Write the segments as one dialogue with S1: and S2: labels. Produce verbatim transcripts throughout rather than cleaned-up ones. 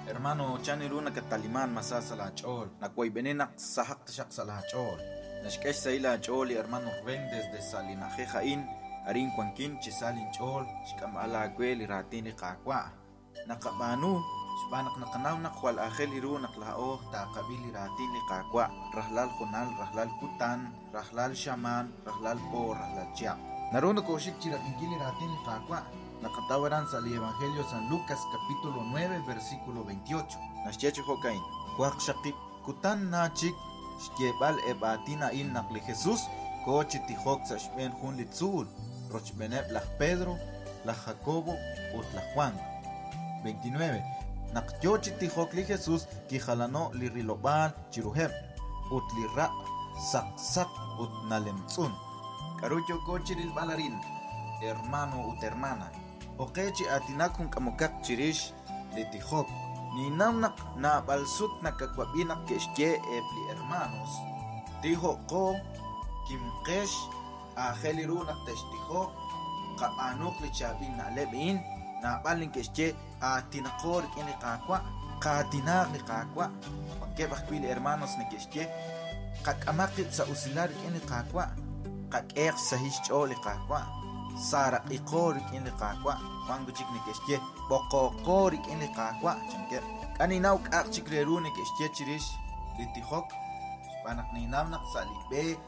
S1: Hermano, chaniruna kataliman masasa la chol. Na kuay benena sahak tashak sa la chol. Nashkesh sa ila chol, hermano Rubén desde Salina Jejain. Arin kwankin chisalin chol. Shkam ala gwel iratin li kakwa. Nakabanu, shbanak nakanaw nakwal akhel iru naklao ta kabil iratin li kakwa. Rahlal khunal, rahlal kutan, rahlal shaman, rahlal po, rahlal chiak. Naruno ko shik chirak ingili iratin li kakwa. Nakatawaran sa Evangelio San Lucas capítulo nueve versículo veintiocho. Nashcheche hokain. Kwak shakip kutan na chik shkebal ebatina in nakli Jesús ko chitihok sa shben hun litzul. Rochbeneb la Pedro, la Jacobo, ut la Juan. veintinueve. Nakyo chitihok li Jesús ki jalano li rilobal chiruheb. Ut li ra sak sak ut nalemtsun. Karucho ko chiril balarin. Hermano ut hermana. Okechi atinakun kamukak chirish litihok. Ni namnak na balsut na kakwabinak keshke epli hermanos. Tiho ko kimkesh aheliru na teshtiho kaanuk li chabin na lebin na balin keshke atinakor kini kakwa katinak li kakwa. Pagkebak kwili hermanos na keshke kakamakit sa usilar kini kakwa kakek sa hischo li kakwa. Sara ikorik in li kakwa wangu chik ni keshke boko korik in li kakwa chanker kaninaw kak chikreru ni keshke chirish litihok panak ninamnak sa libe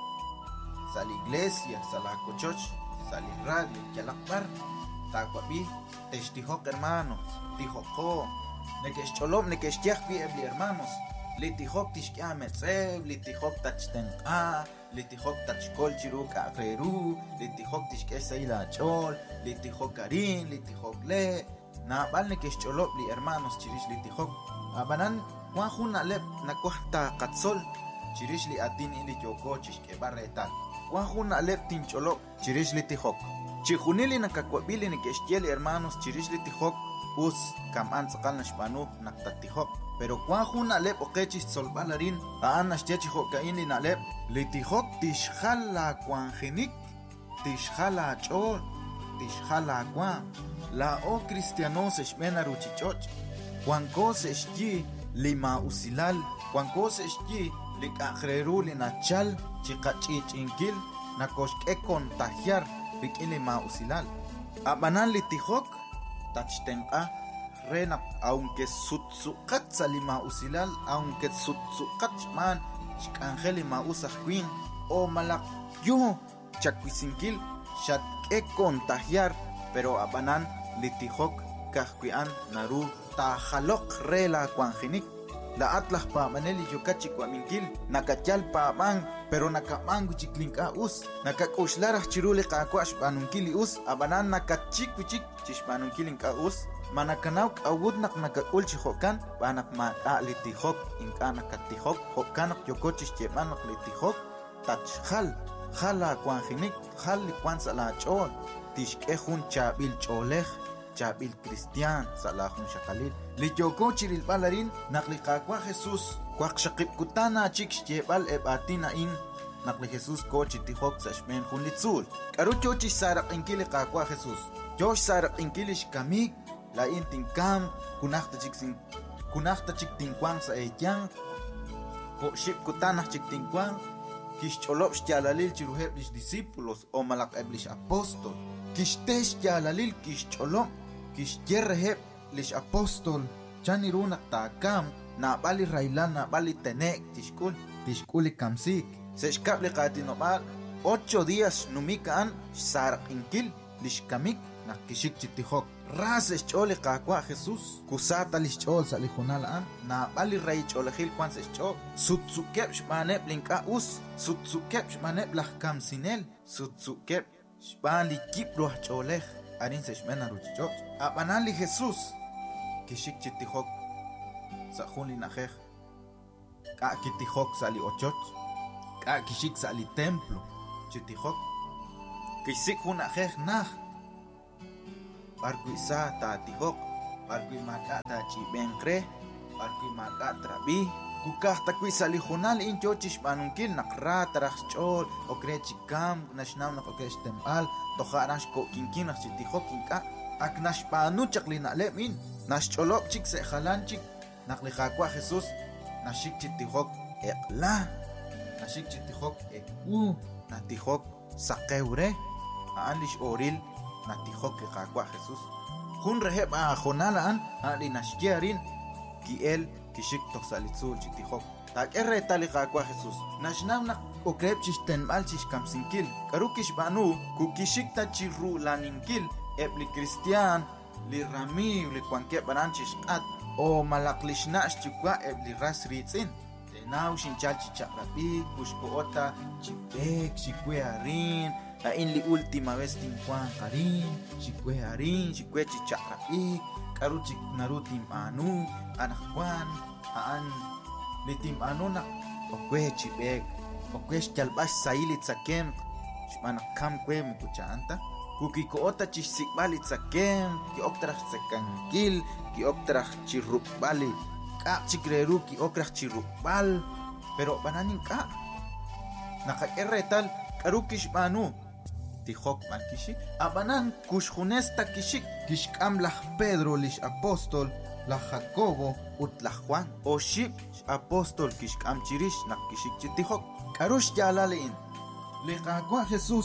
S1: sa iglesia sa la kochoch sa li radio kyalakbar takwabi teshtihok hermanos tihoko ne kescholom ne keshkiach bi ebli hermanos litihok tishkia metzeb litihok tachten a litihok tachkol chiruk akreru litihok tishkes ila chol litihok karin litihok le na balne kescholop li hermanos chirish litihok abanan wa khuna lep na kohta katsol chirish li atin ili joko chishke barretal wa khuna lep tin cholop chirish litihok chihunili na kakwabili ni keshkiel hermanos chirish litihok us kaman sakal na shpanu naktatihok pero kwa juna lep okechis solbalarin aan nashchechihok kain li nalep litihok tishjala kwanjenik tishjala chol tishjala kwa la o cristianos eshmena ruchichoch kwanko seshki lima usilal kwanko seshki likajreru linachal chikachichinkil nakoshkekon tahyar bikili ma usilal abanan litihok tachtenqa renap aunque sutsukat salima usilal aunque sutsukat man shkangeli ma usahquin o malak yo chakwisinkil shat e contagiar pero abanan litihok kahquian naru tajalok rela kwanjinik la atlah pa maneli yukachi kwaminkil nakachal pa man pero nakamangu chiklinka us nakakushlarah chirule qakwash banunkili us abanan nakachik kuchik chishbanunkilin ka us manakanaw awudnak nakakul chihokan banak maka litihok inka nakatihok hokanak yokochis chemanak litihok tachhal hala kwanjinik hal likwan salachol tishkehun chabil cholej chabil cristian salahun shakalil lityoko chiril balarin naklikakwa Jesus kwak shakip kutana chik chebal ebatina in nakli Jesus ko chitihok sa shmen hun litzul karucho chis sarak inkili kakwa Jesus josh sarak inkilish kamik la intin kam kunakta chiksin kunakta chiktinkwang sa etyang ko ship kutana chiktinkwang kish cholop shyalalil chiruheb lish discípulos o malak eblish apostol kish tesh shyalalil kish cholop kish yerreheb lish apostol chanirunak takam na bali railan na bali tenek tishkul tishkuli kamsik seshkab li qatinobal ocho días numikaan sarak inkil lish kamik nakishik chitihok ras eschole kakwa Jesus kusata lischol sa lihunalaan na bali ray cholehil kwan sechol sutsukep shmaneb linka us sutsukep shmaneb lahkam sinel sutsukep shban likip roh choleh arin seshmena ruchichot abanali Jesus kishik chitihok sa hun linajej ka kitihok sa li ochot ka kishik sa li templo chitihok kishik hun ajej nah barkui sa ta tihok barkui maka ta chibenkre barkui maka trabi kukah takui salihunal incho chishbanunkil nakra tarach chol okre chikam nashnam nak okre tempal toharash ko kinkin nak chitihok kinka aknashpanu chaklina lemin Nashcholok chik se jalanchik naklikakwa Jesús nashik chitihok ekla nashik chitihok eku natihok sakeure anlish oril natihok likakwa Jesús jun reheb a jonalaan ali nashkiarin kiel kishik toksalitzul chitihok tak erre talikakwa Jesús nashnamnak okrep chisten mal chishkamsinkil karukish banu kukishik tachiru laninkil ebli cristian li rami li kwanke baranchish at o malaklishnash chukwa ebli ras ritzin tenaw shinchal chichakrapi kushkoota chipek shikwe harin a in li última vez tinkwan harin shikwe harin shikwe chichakrapi karuchik narutim anu anakwan aan litim anu na okwe chipek okwe chalbash sailit sakem shmanak kam kwe mukuchanta kuki koota chishsikbali tsakem ki oktrach tsakankil ki oktrach chirrukbali ka chikreru ki oktrach chirrukbal pero bananin ka nakakerretal karukish banu tihok man kishik abanan kushjunesta kishik kishkam lah Pedro lish apostol la Jacobo ut la Juan o ship apostol kishkam chirish nak kishik chitihok karush yalalein liqaqwa Jesús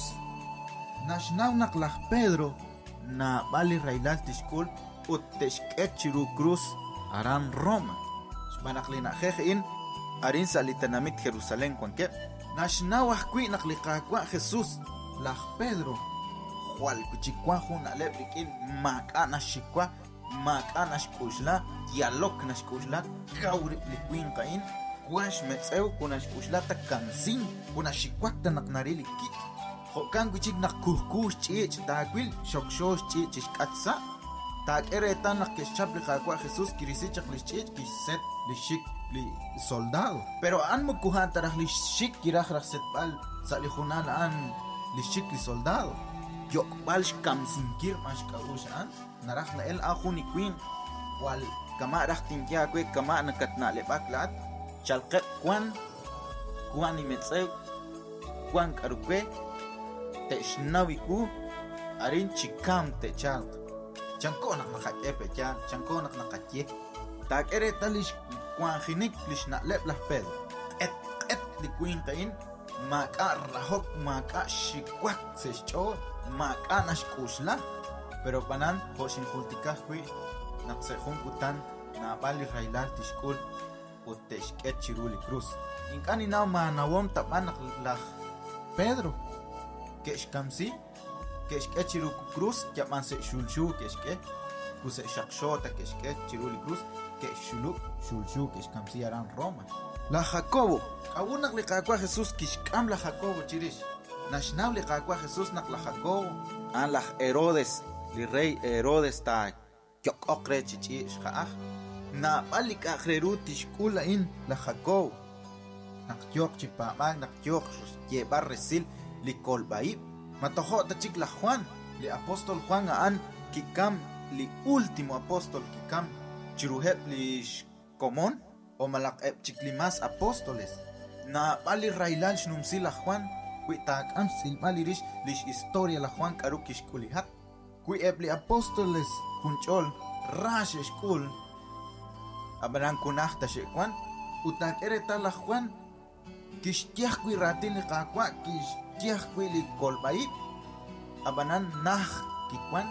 S1: Nashnaunak lah Pedro na bali railal tishkul ut teshkechiru cruz aran Roma. Shmanaklina jejein arin salitanamit Jerusalén kwanke. Nashnawah kui naklikakwa Jesús lah Pedro. Hual kuchikwa hun alebrikin makana shikwa makana shkushla dialog na shkushla kauri likwin kain kwash metseu kuna shkushla ta kansin kuna shikwa ta naknarili kik. Hokan kuchik nak kuhkush chich takwil shokshosh chich katsa tak eretan nak keshap likakwa Jesús kirisichak lichich kiset lishik li soldado pero an mukuhan tarah lishik kirah setbal sa lihunal an lishik li soldado yokbal shkam sinkir mashkaushan narah na el ahuni queen wal kama rah tinkia kwe kama nakatna lebaklat chalqet kwan kwan imetsew kwan karukwe Technawiku arin chikam techal chanko nak nakakepe chan chanko nak nakatye tak ere talish kwanjinik lish na lep lah Pedro et et likuin kain maka rahok maka shikwak sechor maka nashkusla pero panan hoshin kultikah kui nak sehun kutan na bali railal tishkul uteshket chiruli cruz inkani na manawom tapan nak lah Pedro Keshkamsi, keshke chiru cruz, llaman se shulshu, keshke, kuse shakshota, keshke, chiruli cruz, keshulu, shulshu, keshkamsi aran Roma. La Jacobo, agunak likakwa Jesús, kishkam la Jacobo chirish. Nashnab likakwa Jesús nak la Jacobo. An la Herodes, li rey Herodes ta, yok okre chichi shkaach. Na balik akreru tishkula in la Jacobo. Nak yok chipamag, nak yok llevar resil. Li kolbaib matojo tachik la Juan li apóstol Juan aan kikam li último apóstol kikam chiruhet li komon o malak ep chiklimas apóstoles na bali railal shnumsi la Juan kui taakam silmalirish lish historia la Juan karukish kulihat kui ep li apóstoles kunchol rash eshkul abaran kunahta shekwan utak ereta la Juan kish tiah kui ratin li kakwa kish Tiah kwili kolbaib abanan nah kikwan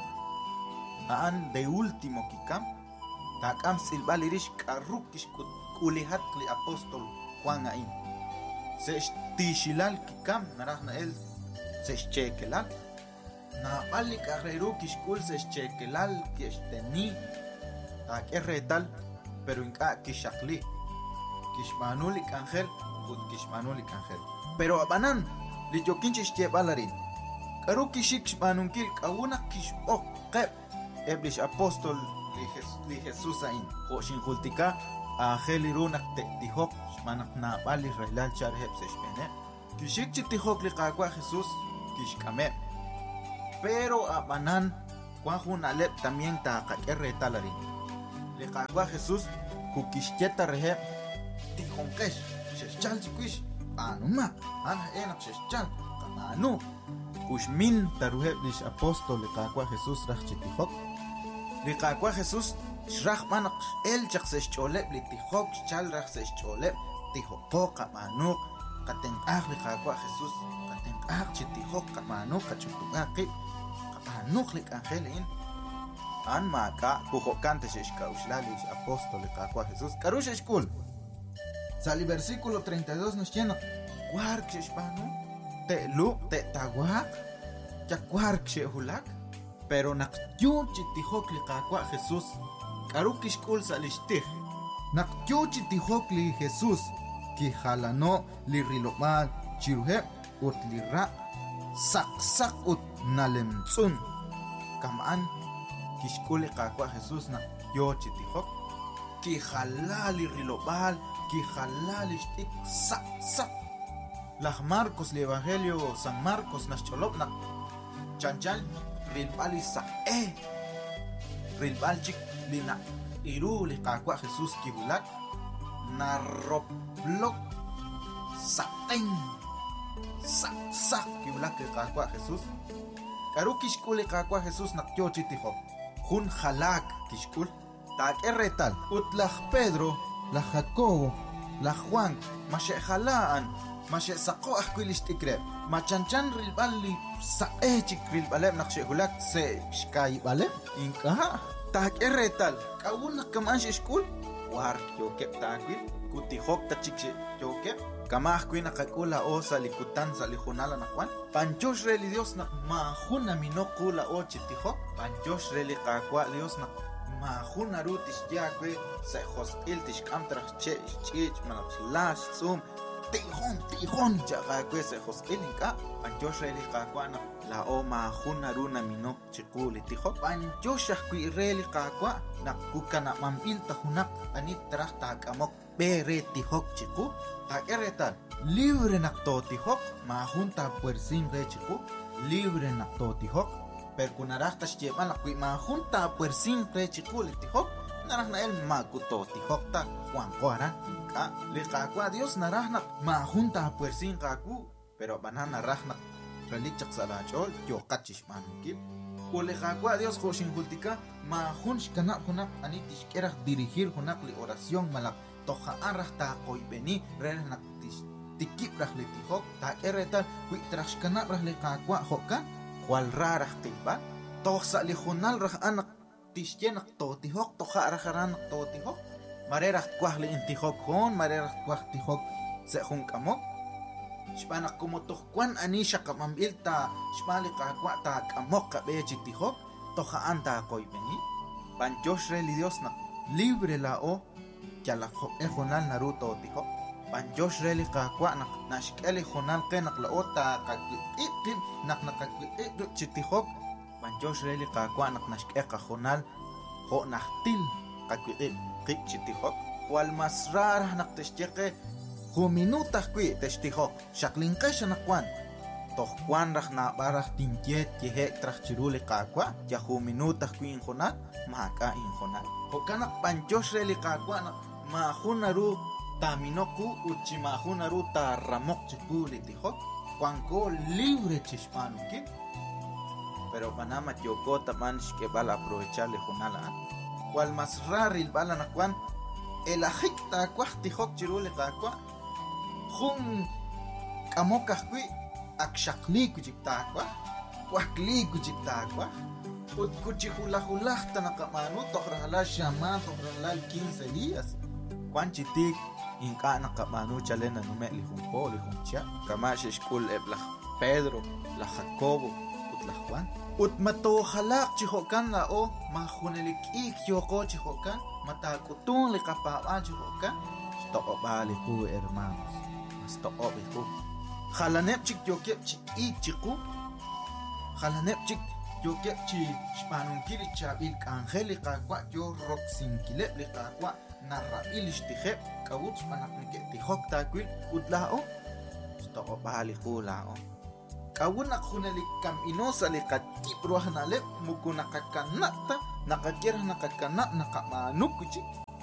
S1: aan de último kikam takam silbalirish karukish kulihat li apóstol Juan ain se tishilal kikam narah na el se chekelal na bali karreru kishkul se chekelal kishteni tak erretal pero inka kishakli kishmanuli kangel ut kishmanuli kangel pero abanan li jokinchish balarin karu kishik banunkil kawuna kish ok qeb eblish apostol li Jesús ain hoshin kultika a helirunak tektihok manak na bali railal charheb seshbene kishik chitihok li qaqwa Jesús kishkame pero abanan kwajun alep también ta qakerre talarin li qaqwa Jesús kukishcheta reheb tihonkesh shechal chikuish anuma ana enak shechal kamanu ushmin taruheb lish apostol liqaqwa Jesús rachitihok liqaqwa Jesús shraj manak el chak se choleb li tihok chal raj se choleb tihoko qamanuk qaten ahli qaqwa Jesús qaten ah chi tihok qamanuk qachutuqi qamanuk lik angelin an maka kujokante shishka ushlali apóstol qaqwa Jesús karush eskul sali versículo treinta y dos nos llena quark shishpanu te lu te tawak ya quark shehulak pero naqyun chi tihok li qaqwa Jesús karuk iskul salishtih naqyun chi tihok li Jesús ki halano li rilomal chiruhe ut li ra sak sak ut nalemtsun kaman kishkuli qaqwa Jesús na yo chitihok ki halali rilobal ki halali shtik sak sak las Marcos el Evangelio San Marcos nas cholop na chanchal rilbal isa eh rilbal chik lina iru li qaqwa Jesús ki bulak na roblok sateng sak sak ki bulak ki qaqwa Jesús karu kishkuli qaqwa Jesús na yo chitihok Jun halak kishkul tak erretal utlaj Pedro la Jacobo la Juan mashe halaan mashe saqo ahquilishtikreb machanchan rilbali sae chikril balem naqshe hulak se shkai balem inka tak erretal kawun kaman shkul war yoke takwil kutihok tachikche yoke kamah kuina qakula osa likutan salihunala nakwan panchosh reli Dios na mahuna minokula ochitihok panchosh reli qaqwa Dios na mahuna rutish yakwe se hostil tishkamtrach che chich manach las zum tihon tihon chaqaqwe se hostil inka panchosh reli qaqwa na la o mahuna runa minok chikuli tihok panchosh qwi reli qaqwa na kukana mampil tahunak anit trach takamok bere tihok chiku ta eretal libre nakto tihok ma junta puersin re chiku libre nakto tihok per kunarasta shcheman la ma junta puersin re chiku li tihok narah na el ma kuto tihok ta wan qara ka li qaqwa Dios narah na ma junta puersin qaku pero banana rahna relik chaqsalachol yo qachish mankip Ule qaqwa Dios joshin hultika ma junsh kana kuna anitish kerah dirigir kuna li oración malak toja arrah ta qoybeni rel naktis tikip rah li tihok ta eretal wi trashkana rah li qaqwa hokan wal rarah qilba tohsa li khunal rah anak tishyenak to tihok toja arah ran to tihok marerah kwah li intihok hon marerah kwah tihok se hun kamok shpana como tohkwan anisha kamambil ta shpali qaqwa ta kamok kabechi tihok toja anta qoybeni panchosh rel Dios na libre la o ya la e jonal Naruto dijo panjosh reli qaqwa nak nashkeli jonal qenak la ota qaqi nak naqaqi chitihok panjosh reli qaqwa nak nashkeqa jonal ho nahtil qaqi qi chitihok wal masrar nak tishjeqe hu minutas qi tishihok shaklin qesh nakwan tohkwan rah na barah tinkiet yehe trach chiruli qaqwa ya hu minutas qi in jonal mahaka in jonal hokanak panjosh reli qaqwa nak mahunaru taminoku uchimahunaru taramok chikuli tihok cuanco libre chishpanuki pero panama yoko taman que bala aprovecharle jonala cual más raro el bala nakwan el ajikta kwah tihok chirule kakwa jun kamokakwi akshakli kuchiktakwa kwakli kuchiktakwa ut kuchihula hulahta nakamanu tohrala shaman tohrala quince días Juanchitik inka nakamanu chalena nume lijumpo lijumcha kamash shkul ebla Pedro la Jacobo ut la Juan ut mato halak chihokan la o mahunelik ik yoko chihokan matakutun le kapaba chihokan stop bali ku hermanos stop ku halanep chik yokep chik ik chiku halanep chik yokep chi spanun kili chabil angelica kwa yo roxin kilep le kwa narra ilistihep kawut manaknike tihok takwil udlao stop bali kulao kawunak hunalik kam inosa le katip rohanale mukuna kakanata nakakira nakakana nakamanuk kuchi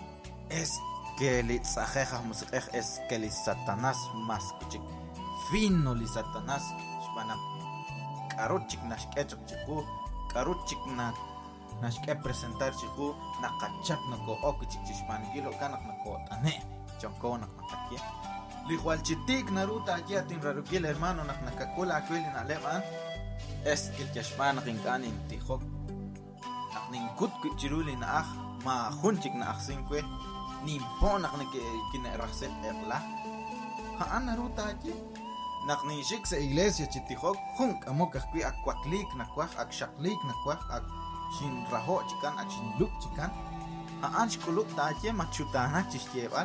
S1: es que li sajeja musikej es que li Satanás mas kuchi fino li Satanás shpana karochik nashkechok chiku karochik na nashke presentar chiku nakachap nako ok chichishpan kilo kanak nako tane chonko nak nakakie lihual chitik naruta akia tin rarukil hermano nak nakakula akwil in aleman es kil chashpan nakinkan in tihok nak ningkut kuchiruli na ah ma hunchik na aksinkwe nimpo nak nake kineraxet erla haan naruta akia nak nishik sa iglesia chitihok hunk amok akwi akwaklik nakwak akshaklik nakwak ak shin raho chikan ak shin luk chikan haan shkuluk tache machutana chishkebal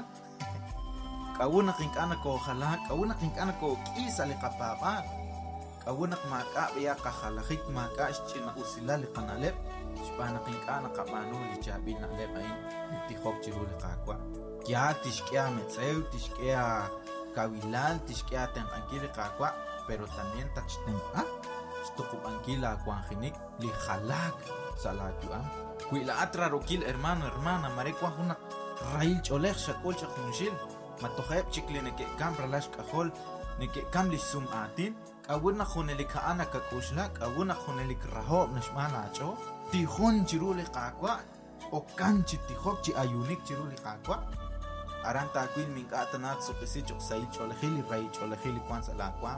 S1: kawuna kinkana ko khala kawuna kinkana ko kisa liqapapa kawuna maka biya kakhalakik maka shchina usila liqanalep shbana kinkana qamanu li chabin nalep ain tihok chiru liqaqwa kya tishkya metseu tishkya kawilan tishkya ten ankili qaqwa pero también tachten ah stukup ankila kwanjinik li khalak salatuam kuila atra rokil hermano hermana marekwa huna rail cholekh shakol chakhunshil matokheb chikline ke kamra lash kahol ne ke kamli sum atin kawuna khunelik ana ka kushla kawuna khunelik raho nashmana acho tihon chirule qaqwa o kanchi tihok chi ayunik chirule qaqwa aranta kwil min katanat suqisi chok sai cholkhili rai cholkhili kwansa la kwa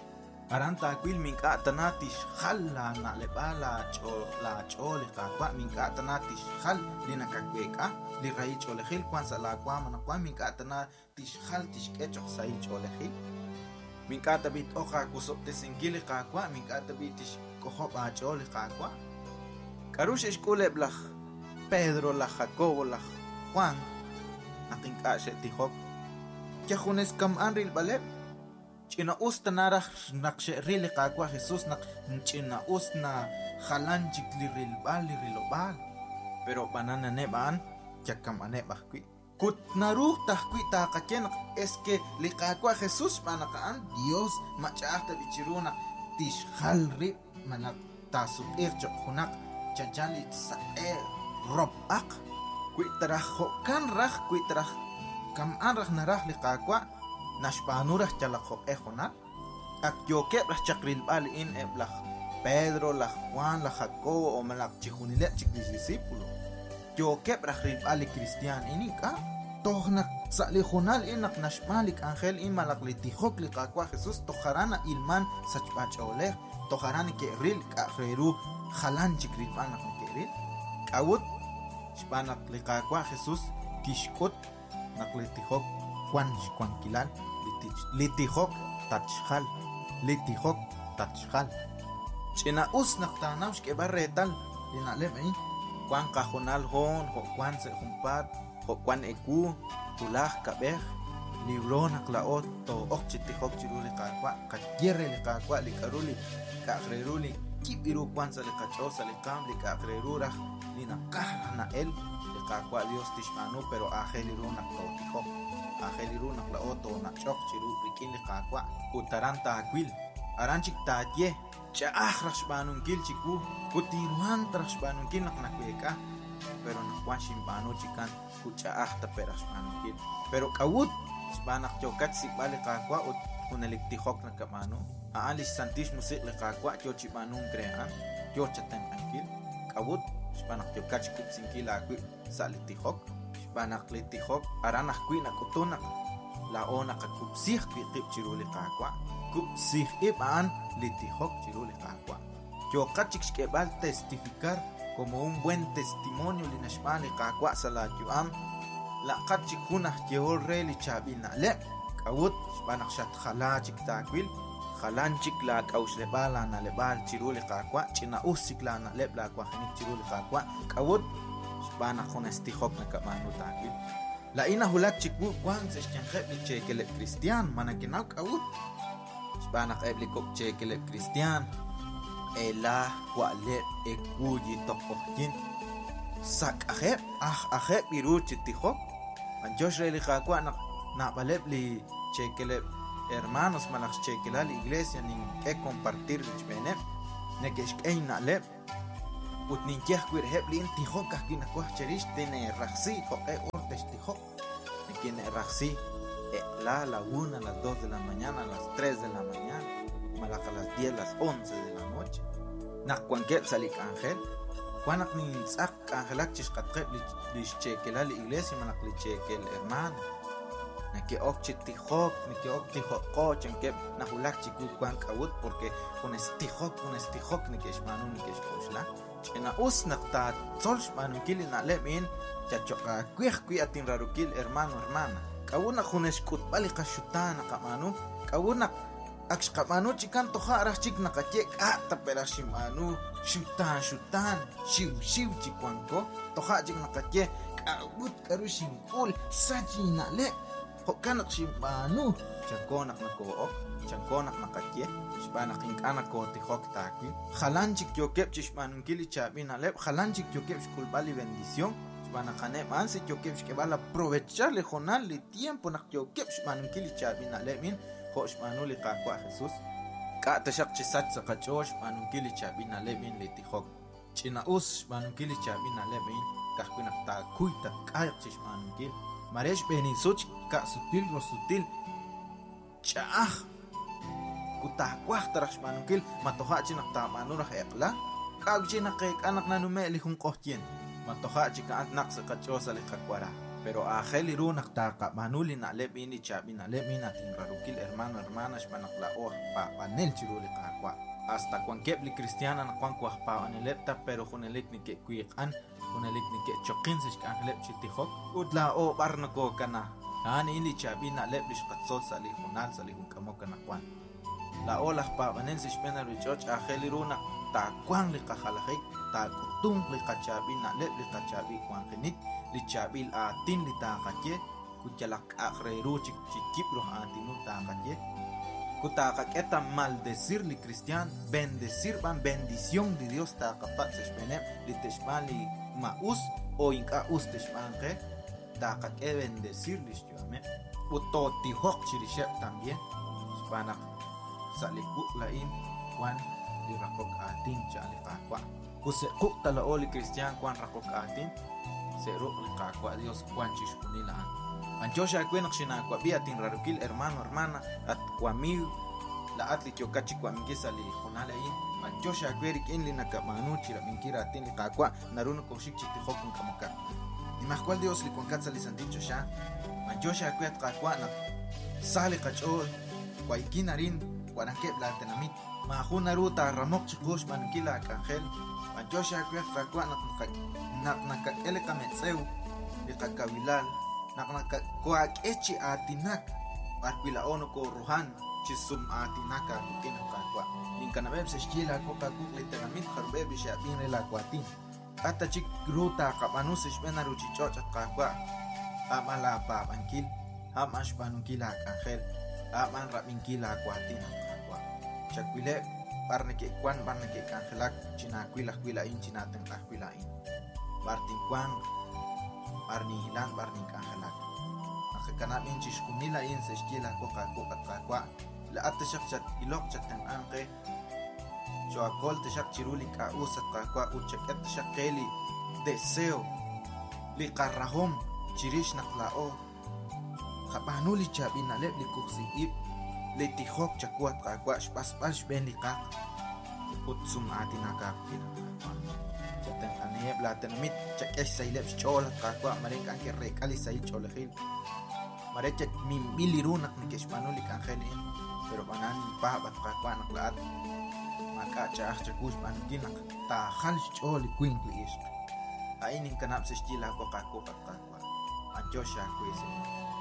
S1: aranta kwil min katanat khalla na lebala cho la chol qaqwa min katanat khal lina kakweka li rai cholkhil kwansa la kwa mana kwa min katanat khal tishke chok sai cholkhil min katabit oqa kusop tesingili qaqwa min katabit kohob a chol qaqwa karush eskule blach Pedro la Jacobo la Juan aking kashe tihok kya khunes kam anril baleb china usta narah nakshe rili qaqwa Jesus nak china usna khalan chikli ril bal rilo bal pero banana ne ban kya kam ane bakwi kut naruh tahkwi ta qaken es que li qaqwa Jesus banakan Dios machahta bichiruna tishkhal rib manak tasub ircho khunak chajali sae rob ak kuitarah kan rah kuitarah kam anrah narah li qaqwa nashpanurah chalaqo ehona ak yoke rah chakril bal in eblah Pedro la Juan la Jacobo o malak chihunile chik discípulo yoke rah ril bal cristian inika tohnak sali khunal inak nashmalik angel in malak li tihok li qaqwa Jesus toharana ilman sachpachole toharani ke ril qahreru khalan chikril bal nak ke ril awut Spanak liqaqwa Jesus kishkut naklitihok kwan kwan kilan litihok tachhal litihok tachhal china us naktanam ke barretal linalem ay kwan kahonal hon ho kwan se humpat ho kwan eku tulah kabeh libro naklaot to okchitihok chiruli qaqwa kakyere liqaqwa likaruli kakreruli kibiru kwan sa liqachosa liqam liqakrerurah lina kahna el liqaqwa Dios tishmanu pero ajeliru naktotijo ajeliru naklaoto nachok chiru rikin liqaqwa utaranta akwil aranchik tatye chaah rashbanun kil chiku kutiruan rashbanun kil naknakweka pero nakwan shimbanu chikan kuchaah ta perashbanun kil pero kawut shbanak chokat sibali qaqwa ut kunaliktihok nakamano aalis santis musik liqaqwa yo chibanun crean yo chatan ankil kawut Spanak yokat kip singkila akwi sa litihok Spanak litihok aranah kwi nakutunak laona kakupsih kwi kip chiruli qaqwa kupsih iban litihok chiruli qaqwa yokat chikskebal testificar como un buen testimonio linashmali qaqwa sa la yuam laqat chikunah yehol re li chabina le kawut Spanak shat khala chiktakwil khalanchik la kauslebala na lebal chiruli qaqwa china usikla na lebla kwa khinik chiruli qaqwa kawut bana khon estihok na kamanu takil la ina hulak chikbu kwan se changkheb li chekele cristian manakinaw kawut bana qebli kop chekele cristian ela wale ekuji tokohin sak akheb ah akheb biru chitihok anjosh li qaqwa na na balebli chekele hermanos malach chequela la iglesia nin que compartir chmene ne que eskeina le ut nin que quir heblin tihok kina ko cherish tene raxi ho e ortes tihok ne que ne raxi la la una a las dos de la mañana a las tres de la mañana malach a las diez a las once de la noche na cuanque salik ángel cuanak ni sak angelak chisqatqeb li chequela la iglesia manak li chequel hermano na que ok chitijok ni que ok tijoko chenkeb na hulak chiku kwan kawut porque con estijok con estijok ni que shmanu ni que shkoshla chena us nakta tsolsh manu kili na lemin chachoka kuih kuih atin rarukil hermano hermana kawuna khunesh kutbali qashutana qamanu kawuna aksh qamanu chikan toha arah chik nakachek ata perashimanu shutan shutan shiv shiv chikwanko toha chik nakachek kawut karushim ul sachi na le hokanak shimanu chankonak nako chankonak nakachek shbanak inkana ko tihok takwi khalanchik yokep chishmanun kili chabina le khalanchik yokep shkulbali bendición Banakane manse yo que que va a aprovechar le jonal le tiempo na yo que manu kili chabina le min hosh manu le qaqwa Jesus ka tashaq chisat saqachosh manu kili chabina le min le tihok china us manu kili chabina le min qaqina ta kuita qayq chish manu kil maresh beni soch ka sutil ro sutil chah kuta kwaq tarash manu kil matoha china ta manu ra heqla ka china qeq anak nanu me li hun qohtien matoha chika at naqsa qachosa li qakwara pero ajeli runak taqa manuli na lebini chabina lebina tinrarukil hermano hermanas manaqla o pa panel chiruli qaqwa hasta cuanqueb li cristiana na cuan cuaj pa anelepta pero junelik ni que kuiqan junelik ni que choqin se kan lep chitijok utla o barnako kana ani ili chabina lep li qatsol sali junal sali hunkamo kana cuan la ola pa panel se shmena richoch ajeli runak ta cuan li qajalajik ta kutung li qachabi na lep li qachabi cuan genik li chabil atin li taqaye kuchalak akhreru chik chikipro atinu taqaye kutaqak eta maldecir li cristian bendecir ban bendición de Dios taqapat seshbenem li teshmali maus o inka us teshmange taqak e bendecir li shtuame utoti hok chirishep también spanak saliku lain cuan li rakok atin chali qaqwa kuse qukta la oli cristian cuan rakok atin seruk li qaqwa Dios cuan chishkunila Anchosha kwenak shina kwa biatin rarukil hermano hermana at kwamil la atli kyokachi kwa mingisa li honala in Anchosha kwerik in li nakamanu chira minkira atin li qaqwa naruno koshik chitihokun kamoka Nimahkwal Dios li kwankatsa li sandicho sha Anchosha kwet qaqwa na sali qachol kwa ikinarin kwa nakeb la tenamit mahuna ruta ramok chikush mankila kangel Anchosha kwet qaqwa na nakakele kametseu li qakabilal naknaka kuak echi atinak arpila ono ko ruhan chisum atinaka kina kakwa inkana beb se shkila ko kakuk literamit kharbe bi shabin la kwatin ata chik ruta qabanu se shbena ruchi chocha kakwa amala pa bankil amash banunkila kangel aman rabinkila kwatin kakwa chakwile parne ke kwan parne ke kangelak china kwila kwila in china ten kwila in partin kwan barni hilang barni kahalak akakana min chishkunila in se shkila ko ka ko ka kwa la at shakhsat ilok chatan anqe jo akol te shak chiruli ka usat ka kwa uchakat shakeli deseo li qarrahum chirish naqlao khabanuli chabina leb li kuxi ib li tihok chakwat ka kwa spas pas ben li ka utsum atinaka kina chatan ane blatanmit chakes sailep chol qaqwa marek anke rekali sai cholhil marek min bilirunak ni keshmanuli kangelin pero banan pa bat qaqwa naklat maka chah chakush bankinak ta khal chol quintli is ainin kanap se stila ko qaqwa qaqwa anjosha kwese